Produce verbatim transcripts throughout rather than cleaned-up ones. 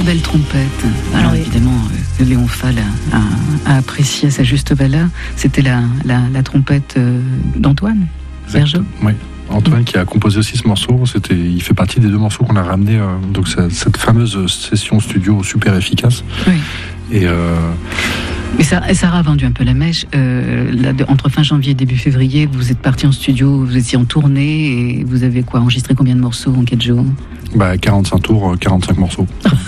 belle trompette. Alors oui. Évidemment, euh, Léon Fall a, a, a apprécié à sa juste valeur. C'était la, la, la trompette euh, d'Antoine Bergeau. Oui, Antoine mmh. qui a composé aussi ce morceau. C'était, il fait partie des deux morceaux qu'on a ramenés. Euh, donc ça, cette fameuse session studio super efficace. Oui. Et euh, Mais ça, Sarah a vendu un peu la mèche. Euh, là, de, entre fin janvier et début février, vous êtes parti en studio, vous étiez en tournée et vous avez quoi, enregistré combien de morceaux en quatre jours? Bah, quarante-cinq tours, quarante-cinq morceaux.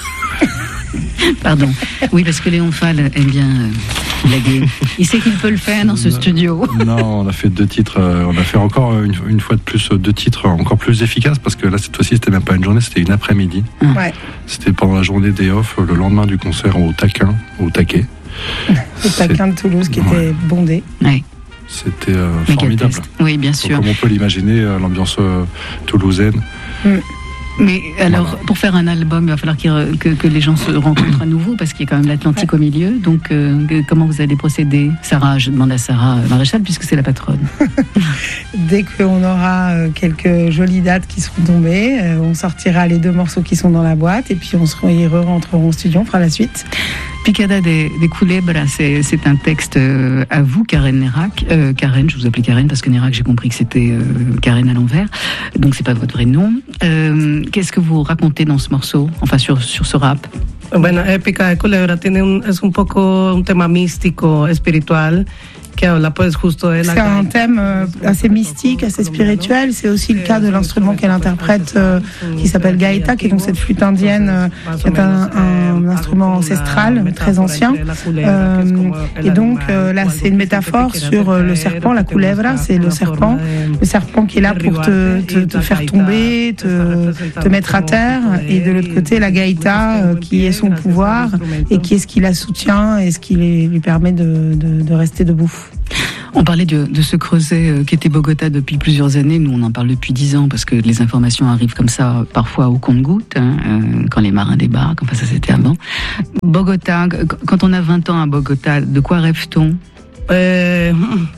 Pardon. Oui, parce que Léon Fall aime bien euh, blaguer. Il sait qu'il peut le faire dans ce studio. Non, on a fait deux titres. Euh, on a fait encore une, une fois de plus deux titres encore plus efficaces parce que là, cette fois-ci, c'était même pas une journée, c'était une après-midi. Ouais. C'était pendant la journée des off, le lendemain du concert au Taquin, au Taquet. Le Taquin de Toulouse qui ouais. était bondé. Ouais. C'était euh, formidable. Oui, bien sûr. Donc, comme on peut l'imaginer, euh, l'ambiance euh, toulousaine. Mm. Mais alors, voilà. Pour faire un album, il va falloir qu'il, que, que les gens se rencontrent à nouveau, parce qu'il y a quand même l'Atlantique ouais. au milieu. Donc, euh, comment vous allez procéder? Sarah, je demande à Sarah Maréchal, puisque c'est la patronne. Dès qu'on aura quelques jolies dates qui seront tombées, on sortira les deux morceaux qui sont dans la boîte, et puis on se ils re-rentreront au studio, on fera la suite. Picada des, des Culebras, c'est, c'est un texte euh, à vous, Karen Nérac. Euh, Karen, je vous appelais Karen parce que Nérac, j'ai compris que c'était euh, Karen à l'envers. Donc, c'est pas votre vrai nom. Euh, qu'est-ce que vous racontez dans ce morceau, enfin sur, sur ce rap? Bueno, Picada de Culebra tiene un, es un poco un tema místico, espiritual. C'est un thème euh, assez mystique, assez spirituel. C'est aussi le cas de l'instrument qu'elle interprète, euh, qui s'appelle gaïta, qui est donc cette flûte indienne, euh, qui est un, un instrument ancestral, très ancien. Euh, et donc euh, là, c'est une métaphore sur euh, le serpent, la culebra, c'est le serpent, le serpent qui est là pour te, te, te faire tomber, te, te mettre à terre. Et de l'autre côté, la gaïta, euh, qui est son pouvoir et qui est ce qui la soutient et ce qui les, lui permet de, de, de rester debout. On parlait de, de ce creuset euh, qui était Bogota depuis plusieurs années. Nous, on en parle depuis dix ans parce que les informations arrivent comme ça, parfois au compte-gouttes, hein, euh, quand les marins débarquent. Enfin, ça, c'était avant. Bogota, quand on a vingt ans à Bogota, de quoi rêve-t-on? euh...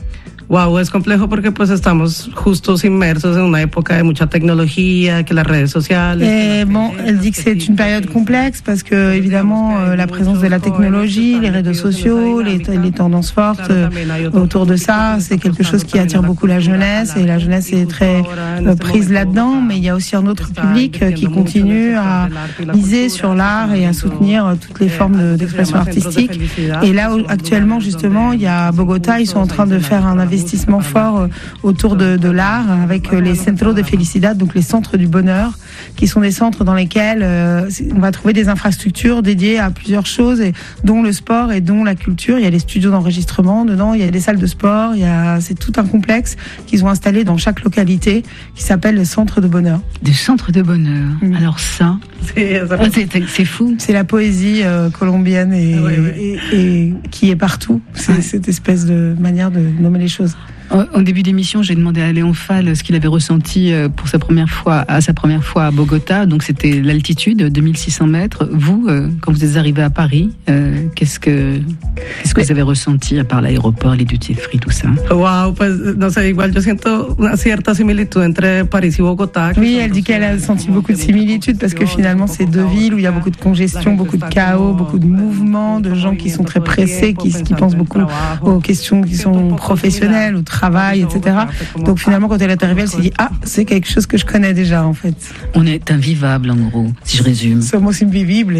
Wow, es complejo porque pues estamos justos inmersos en una época de mucha tecnología, que las redes sociales. Et bon, elle dit que c'est une période complexe parce que évidemment euh, la présence de la technologie, les réseaux sociaux, les, les tendances fortes euh, autour de ça, c'est quelque chose qui attire beaucoup la jeunesse et la jeunesse est très euh, prise là-dedans. Mais il y a aussi un autre public euh, qui continue à miser sur l'art et à soutenir euh, toutes les formes de, d'expression artistique. Et là actuellement justement, il y a à Bogota, ils sont en train de faire un investissement investissement fort autour de, de l'art avec les Centros de Felicidad, donc les centres du bonheur, qui sont des centres dans lesquels euh, on va trouver des infrastructures dédiées à plusieurs choses, et, dont le sport et dont la culture. Il y a les studios d'enregistrement dedans, il y a des salles de sport, il y a, c'est tout un complexe qu'ils ont installé dans chaque localité qui s'appelle le centre de bonheur. Des centres de bonheur. Mmh. Alors ça, c'est, c'est, c'est fou. C'est la poésie euh, colombienne et, oui, oui. Et, et, et qui est partout. C'est ouais. Cette espèce de manière de nommer les choses. Au début d'émission, j'ai demandé à Léon Fall ce qu'il avait ressenti pour sa première fois, à sa première fois à Bogota. Donc c'était l'altitude, deux mille six cents mètres. Vous, quand vous êtes arrivé à Paris, euh, qu'est-ce que qu'est-ce que vous avez ressenti à part l'aéroport, les duty free, tout ça? Wow, pues no sé, igual yo siento una cierta similitud entre Paris y Bogota. Oui, elle dit qu'elle a senti beaucoup de similitudes parce que finalement c'est deux villes où il y a beaucoup de congestion, beaucoup de chaos, beaucoup de mouvements, de gens qui sont très pressés, qui, qui pensent beaucoup aux questions qui sont professionnelles, au travail, et cetera. Donc finalement, quand elle est arrivée, elle s'est dit « Ah, c'est quelque chose que je connais déjà, en fait. » On est invivable, en gros, si je résume. Somos invivibles.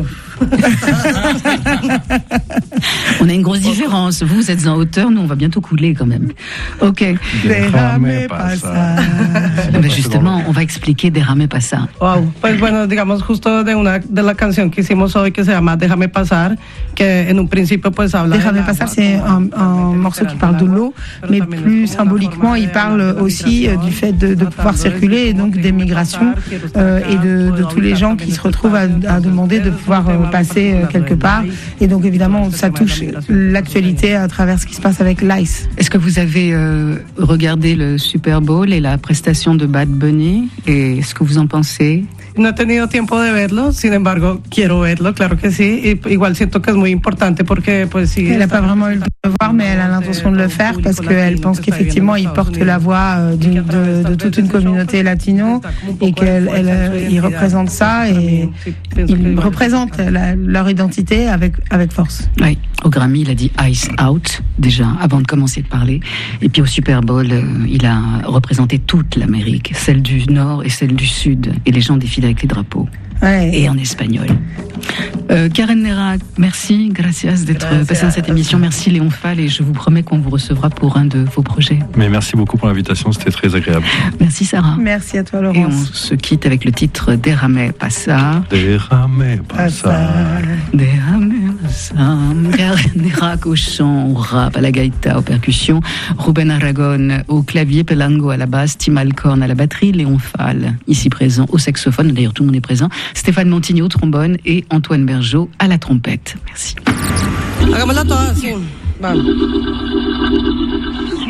On a une grosse différence. Vous, vous êtes en hauteur, nous, on va bientôt couler, quand même. Ok. Déjame pasar. Mais justement, on va expliquer Déjame pasar. Wow. Pues bueno, digamos, justo de una de la canción que hicimos hoy, que se llama Déjame pasar, que en un principio, pues habla... Déjame pasar, c'est un, un morceau qui parle de l'eau, mais plus symboliquement, il parle aussi euh, du fait de, de pouvoir circuler et donc des migrations euh, et de, de tous les gens qui se retrouvent à, à demander de pouvoir euh, passer euh, quelque part. Et donc évidemment, ça touche l'actualité à travers ce qui se passe avec l'Ice. Est-ce que vous avez euh, regardé le Super Bowl et la prestation de Bad Bunny? Et ce que vous en pensez? no he tenido tiempo de verlo, sin embargo, quiero verlo, claro que sí. Y igual siento que es muy importante porque, pues sí. Elle n'a pas vraiment eu le temps de le voir, mais elle a l'intention de le faire parce qu'elle pense qu'effectivement, il porte la voix de, de, de toute une communauté latino et qu'il représente ça et il représente la, leur identité avec, avec force. Oui, au Grammy, il a dit Ice Out, déjà, avant de commencer de parler. Et puis au Super Bowl, euh, il a représenté toute l'Amérique, celle du Nord et celle du Sud. Et les gens défilent avec les drapeaux. Ouais. Et en espagnol. Euh, Karen Nérac, merci, gracias d'être passé dans cette émission. Merci Léon Fall et je vous promets qu'on vous recevra pour un de vos projets. Mais merci beaucoup pour l'invitation, c'était très agréable. Merci Sarah. Merci à toi Laurence. Et on se quitte avec le titre Derrame Pasa. Derrame Pasa. Derrame Pasa. Karen Nérac au chant, au rap, à la gaïta, aux percussions. Ruben Aragon au clavier, Pelango à la basse, Tim Alcorn à la batterie, Léon Fall ici présent au saxophone, d'ailleurs tout le monde est présent. Stéphane Montigny au trombone et Antoine Bergeau à la trompette. Merci. Hagámosla toda, sí. Vamos.